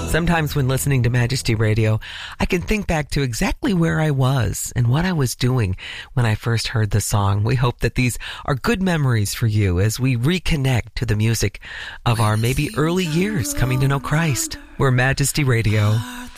Sometimes when listening to Majesty Radio, I can think back to exactly where I was and what I was doing when I first heard the song. We hope that these are good memories for you as we reconnect to the music of our maybe early years coming to know Christ. We're Majesty Radio.